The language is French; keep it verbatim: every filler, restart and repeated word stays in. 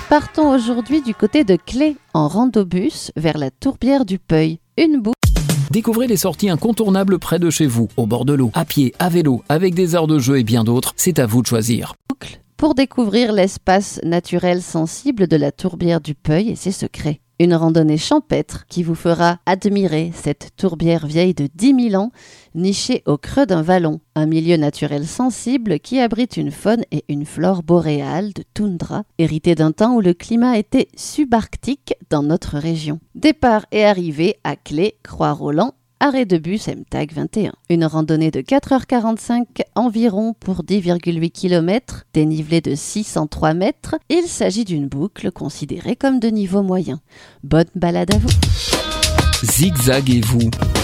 Partons aujourd'hui du côté de Clé, en randobus, vers la tourbière du Peuil. Une boucle. Découvrez les sorties incontournables près de chez vous, au bord de l'eau, à pied, à vélo, avec des aires de jeu et bien d'autres. C'est à vous de choisir. Pour découvrir l'espace naturel sensible de la tourbière du Peuil et ses secrets. Une randonnée champêtre qui vous fera admirer cette tourbière vieille de dix mille ans, nichée au creux d'un vallon, un milieu naturel sensible qui abrite une faune et une flore boréale de toundra, héritée d'un temps où le climat était subarctique dans notre région. Départ et arrivée à Clé, Croix-Roland, arrêt de bus M T A G vingt et un. Une randonnée de quatre heures quarante-cinq environ pour dix virgule huit kilomètres, dénivelé de six cent trois mètres. Il s'agit d'une boucle considérée comme de niveau moyen. Bonne balade à vous. Zigzaguez-vous.